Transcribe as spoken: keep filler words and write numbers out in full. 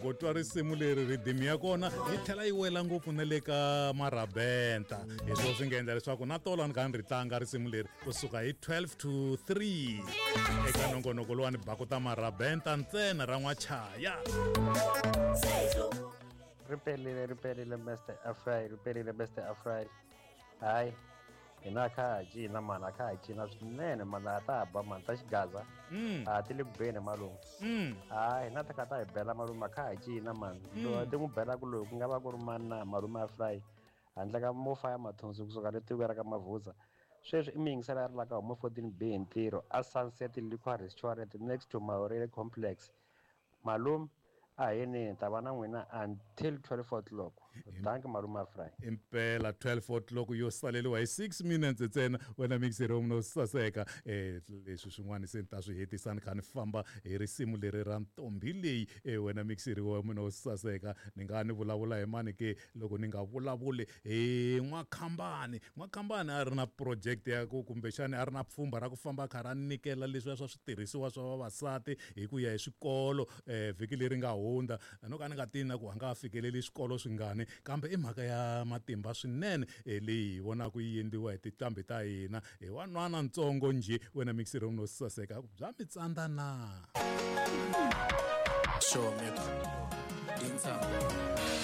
loko twa risimu leri rhythm ya kona yi tlhela yi wela ngopfu na le ka marabenta hi swona swi nga endla leswaku na tolo ni kani ri tlanga risimu leri kusuka hi twelve to three eka nongonoko lowani bakuta marabenta ntsena ra n'wachaya riperile riperile Mister Afraid riperile Mister Afraid hayi hina kha ha cina mani a kha ha cina swinene mani a ta ha ba mani ta xigaza a ti le ku beni malume hayi hina ta kha ta hi bela malume a kha ha cina mani loyi ti n'wi belaka loyi ku nga va ku ri mani na malume Afraid handle ka mofa ya mathonsi kusuka le tikweni ra ka Mavhuza sweswi i mi yingisela ri la ka huma fourteen B hi ntirho a Sunset Liquor Restaurant next to Maurele Complex malume a yini ta va na n'wina until twelve o'clock thank you malume Afraid impela twelve o'clock yo saleliwa hi six minutes ntsena wena mixer wa mina saseka eh leswi swin'wana se ta swi hetisana kha ni famba hi risimu leri ra ntombi leyi eh wena mixer wa mina saseka ni nga ni vulavula hi mani ke loko ni nga vulavuli hi N'wakhambani N'wakhambani a ri na project ya ku kumbe xana a ri na pfumba ra ku famba kha ra nikela leswi swa switirhisiwa swa vavasati hi ku ya hi swikolo eh vhiki leri nga hundza no ka ni nga tina ku anga fikeleli swikolo swingani kambe i mhaka ya matimba swinene leyi hi vona ku yi endliwa hi tinqambi ta hina hi wan'wana ntsongo nje wena mixer wa mina saseka bya mitsandza na sure meka